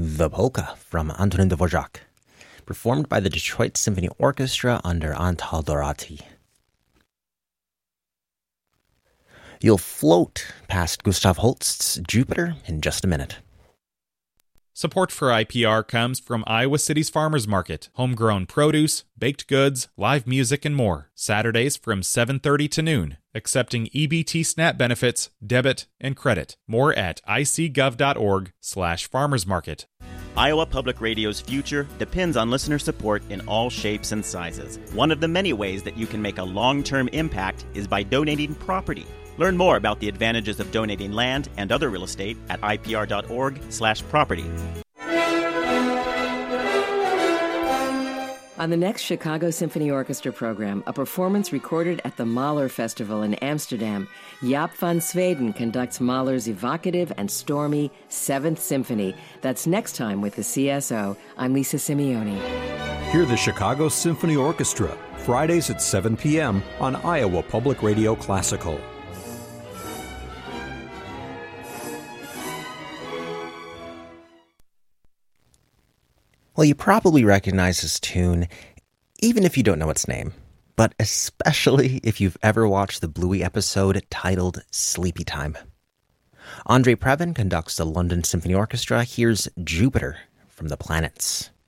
The Polka from Antonin Dvorak, performed by the Detroit Symphony Orchestra under Antal Dorati. You'll float past Gustav Holst's Jupiter in just a minute. Support for IPR comes from Iowa City's Farmers Market. Homegrown produce, baked goods, live music, and more. Saturdays from 7:30 to noon. Accepting EBT SNAP benefits, debit, and credit. More at icgov.org/farmersmarket. Iowa Public Radio's future depends on listener support in all shapes and sizes. One of the many ways that you can make a long-term impact is by donating property. Learn more about the advantages of donating land and other real estate at ipr.org/property. On the next Chicago Symphony Orchestra program, a performance recorded at the Mahler Festival in Amsterdam, Jaap van Zweden conducts Mahler's evocative and stormy 7th Symphony. That's next time with the CSO. I'm Lisa Simeone. Hear the Chicago Symphony Orchestra, Fridays at 7 p.m. on Iowa Public Radio Classical. Well, you probably recognize this tune, even if you don't know its name, but especially if you've ever watched the Bluey episode titled Sleepy Time. Andre Previn conducts the London Symphony Orchestra. Here's Jupiter from the Planets.